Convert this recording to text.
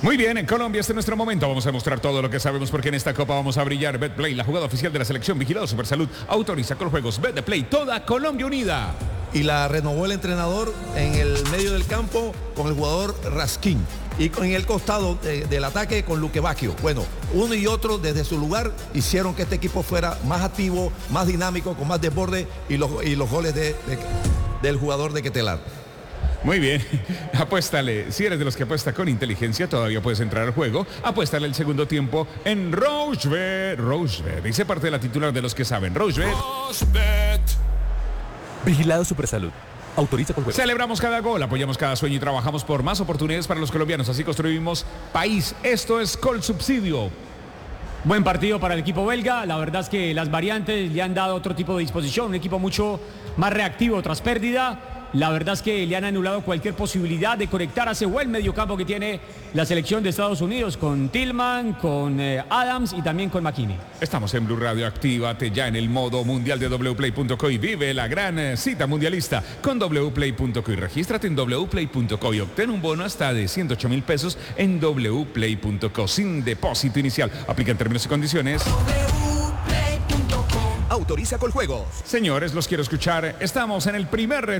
Muy bien, en Colombia este es nuestro momento. Vamos a mostrar todo lo que sabemos porque en esta copa vamos a brillar. BetPlay, la jugada oficial de la selección vigilado Supersalud, autoriza con juegos. BetPlay, toda Colombia unida. Y la renovó el entrenador en el medio del campo con el jugador Raskin. Y en el costado del ataque con Luque Bacchio. Bueno, uno y otro desde su lugar hicieron que este equipo fuera más activo, más dinámico, con más desborde y los goles del jugador de Quetelar. Muy bien, apuéstale. Si eres de los que apuesta con inteligencia, todavía puedes entrar al juego. Apuéstale el segundo tiempo en Rochebet. Rochebet, dice parte de la titular de los que saben. Rochebet. Vigilado Supersalud. Autoriza con juego. Celebramos cada gol, apoyamos cada sueño y trabajamos por más oportunidades para los colombianos. Así construimos país. Esto es Colsubsidio. Buen partido para el equipo belga. La verdad es que las variantes le han dado otro tipo de disposición. Un equipo mucho más reactivo tras pérdida. La verdad es que le han anulado cualquier posibilidad de conectar a ese buen mediocampo que tiene la selección de Estados Unidos con Tillman, con Adams y también con McKinney. Estamos en Blue Radio. Actívate ya en el modo mundial de wplay.co y vive la gran cita mundialista con wplay.co y regístrate en wplay.co y obtén un bono hasta de 108,000 pesos en wplay.co sin depósito inicial. Aplica en términos y condiciones. Autoriza con juegos. Señores, los quiero escuchar. Estamos en el primer